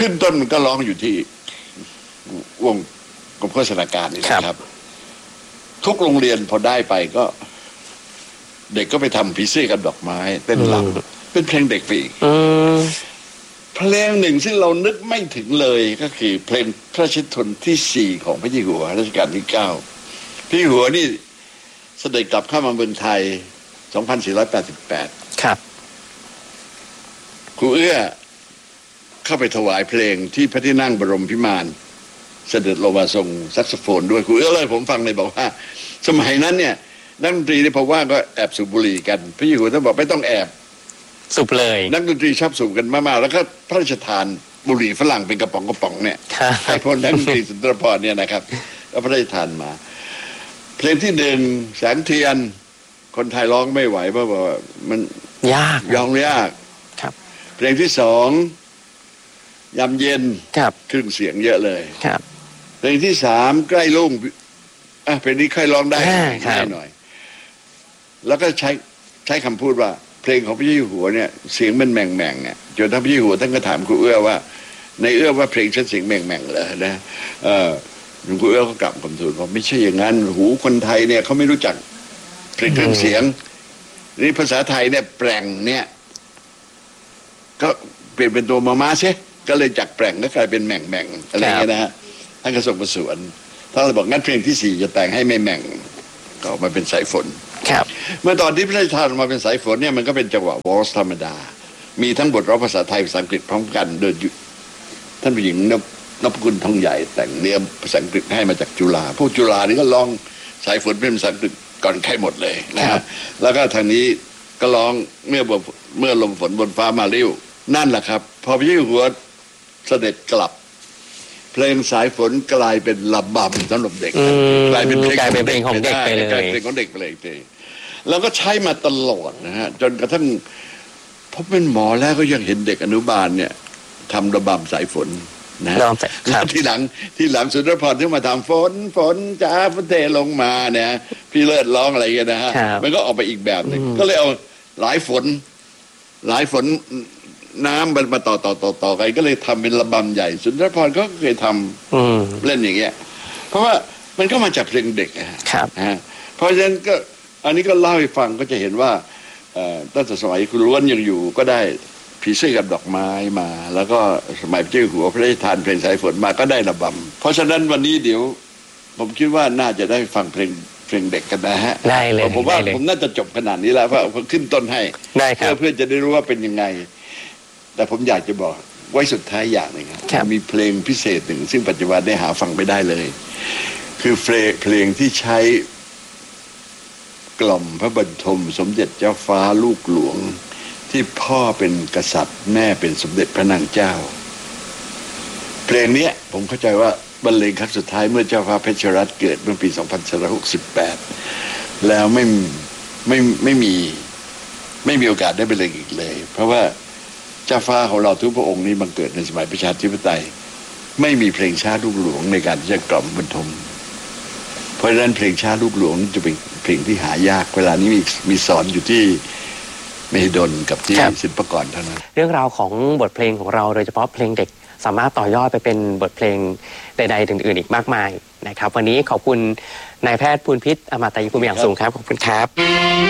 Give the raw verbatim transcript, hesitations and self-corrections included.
ขึ้นต้นมันก็ร้องอยู่ที่วงกรมโฆษณาการนี่นะครับทุกโรงเรียนพอได้ไปก็เด็กก็ไปทำผีเสื้อกับดอกไม้เต้นรำเป็นเพลงเด็กไปอีกเพลงหนึ่งซึ่งเรานึกไม่ถึงเลยก็คือเพลงพระราชนิพนธ์ที่สี่ของพระเจ้าอยู่หัวรัชกาลที่เก้าพระเจ้าอยู่หัวนี่เสด็จกลับเข้ามาเมืองไทยสองพันสี่ร้อยแปดสิบแปดครับครูเอื้อเข้าไปถวายเพลงที่พระที่นั่งบรมพิมานเสด็จลงมาทรงแซกโซโฟนด้วยครูเอื้อเลยผมฟังเลยบอกว่าสมัยนั้นเนี่ยนักดนตรีที่พอว่าก็แอบสูบบุหรี่กันพระเจ้าอยู่หัวท่านบอกไม่ต้องแอบสูบเลยนักดนตรีชอบสูบกันมากๆแล้วก็พระราชทานบุหรี่ฝรั่งเป็นกระป๋องกระป๋องเนี่ยให้พลนักดนตรีสุนทรภรณ์เนี่ยนะครับก็พระราชทานมาเพลงที่หนึ่งแสงเทียนคนไทยร้องไม่ไหวเพราะว่ามันยากยองยากครับเพลงที่สองยามเย็นครับครึ่งเสียงเยอะเลยครับเพลงที่สามใกล้ลุ่งอ่ะเพลงนี้ใครร้องได้ง่ายหน่อยแล้วก็ใช้ใช้คำพูดว่าเพลงของพระเจ้าอยู่หัวเนี่ยเสียงมันแหม่งแม่งเนี่ยจนท่านพระเจ้าอยู่หัวท่านก็ถามครูเอื้อว่าในเอื้อว่าเพลงฉันเสียงแหม่งแม่งเหรอนะเออหลวงครูเอื้อก็กลับคำทูลว่าไม่ใช่อย่างนั้นหูคนไทยเนี่ยเขาไม่รู้จักเพลงเครื่องเสียงนี่ภาษาไทยเนี่ยแปลงเนี่ยก็เปลี่ยนเป็นตัวมาม้าใช่ก็เลยจากแปลงก็กลายเป็นแหม่งแม่งอะไรอย่างเงี้ยนะฮะท่านก็ส่งมาสวนท่านเลยบอกงั้นเพลงที่สี่จะแต่งให้ไม่แหม่งก็ออกมาเป็นสายฝนครับเมื่อตอนที่พระราชทานออกมาเป็นสายฝนเนี่ยมันก็เป็นจังหวะวอลซ์ธรรมดามีทั้งบทร้องภาษาไทยภาษาอังกฤษพร้อมกันโดยท่านผู้หญิงนพนพคุณทองใหญ่แต่งเนื้อภาษาอังกฤษให้มาจากจุฬาพวกจุฬานี่ก็ร้องสายฝนเป็นภาษาอังกฤษก่อนใครหมดเลยนะครับแล้วก็ทางนี้ก็ร้องเมื่อเมื่อลมฝนบนฟ้ามาริ้วนั่นแหละครับพอพระเจ้าอยู่หัวเสด็จกลับเพลงสายฝนกลายเป็นระบำสำหรับเด็กกลายเป็นเพลงของเด็กไปเลยกลายเป็นเพลงของเด็กไปเลยแล้วก็ใช้มาตลอดนะฮะจนกระทั่งพบเป็นหมอแล้วก็ยังเห็นเด็กอนุบาลเนี่ยทำระบำสายฝนนะแล้วที่หลังที่หลังสุนทรภรณ์ที่มาทำฝนฝนจ้าฝนเทลงมาเนี่ยพี่เลิศร้องอะไรกันนะฮะมันก็ออกไปอีกแบบนึงก็เลยเอาหลายฝนหลายฝนน้ำมันมาต่อต่อต่อต่อกันก็เลยทำเป็นระบำใหญ่สุนทรภรณ์ก็เคยทำเล่นอย่างเงี้ยเพราะว่ามันก็มาจากเพลงเด็กครับนะฮะเพราะฉะนั้นก็อันนี้ก็เล่าให้ฟังก็จะเห็นว่าตั้งแต่สมัยคุณล้วนยังอยู่ก็ได้ผีเสื้อกับดอกไม้มาแล้วก็สมัยพระเจ้าอยู่หัวพระราชทานเพลงสายฝนมาก็ได้ระบำเพราะฉะนั้นวันนี้เดี๋ยวผมคิดว่าน่าจะได้ฟังเพลงเพลงเด็กกันนะฮะได้เลยผมว่าผมน่าจะจบขนาดนี้แล้วเพราะผมขึ้นต้นให้ได้ครับเพื่อจะได้รู้ว่าเป็นยังไงแต่ผมอยากจะบอกไว้สุดท้ายอย่างหนึ่งครับมีเพลงพิเศษหนึ่งซึ่งปัจจุบันได้หาฟังไม่ได้เลยคือเพลงเพลงที่ใช้กล่อมพระบรรทมสมเด็จเจ้าฟ้าลูกหลวงที่พ่อเป็นกษัตริย์แม่เป็นสมเด็จพระนางเจ้าเพลงนี้ผมเข้าใจว่าบรรเลงครั้งสุดท้ายเมื่อเจ้าฟ้าเพชรรัตน์เกิดเมื่อปีสองพันสี่ร้อยหกสิบแปดแล้วไม่ไม่ไม่มีไม่มีโอกาสได้บรรเลงอีกเลยเพราะว่าเจ้าฟ้าของเราทุกพระองค์นี้บังเกิดในสมัยประชาธิปไตยไม่มีเพลงชาติลูกหลวงในการที่จะกล่อมบรรทมเพราะฉะนั้นเพลงชาติลูกหลวงจะเป็นเพลงที่หายากเวลานี้มีมีสอนอยู่ที่มหิดลกับที่ศิลปากรเท่านั้นเรื่องราวของบทเพลงของเราโดยเฉพาะเพลงเด็กสามารถต่อยอดไปเป็นบทเพลงใดๆอื่นๆอีกมากมายนะครับวันนี้ขอบคุณนายแพทย์ภูลพิษอมตะยิภูมิอย่างสูงครับขอบคุณครับ